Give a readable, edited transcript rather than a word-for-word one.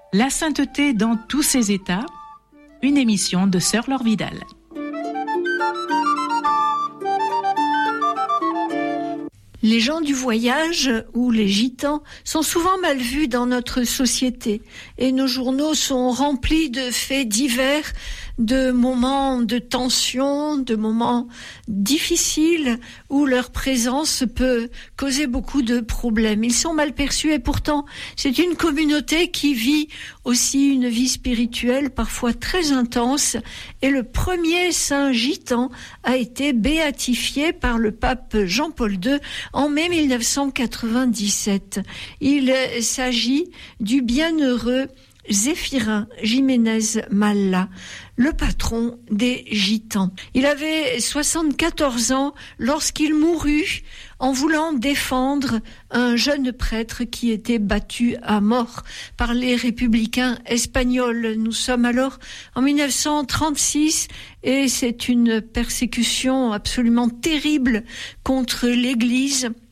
La sainteté dans tous ses états, une émission de Sœur Laure Vidal. Les gens du voyage ou les gitans sont souvent mal vus dans notre société et nos journaux sont remplis de faits divers, de moments de tension, de moments difficiles où leur présence peut causer beaucoup de problèmes. Ils sont mal perçus et pourtant c'est une communauté qui vit aussi une vie spirituelle parfois très intense et le premier saint gitan a été béatifié par le pape Jean-Paul II en mai 1997. Il s'agit du bienheureux Zéphirin Jiménez Malla, le patron des gitans. Il avait 74 ans lorsqu'il mourut en voulant défendre un jeune prêtre qui était battu à mort par les républicains espagnols. Nous sommes alors en 1936 et c'est une persécution absolument terrible contre l'Église.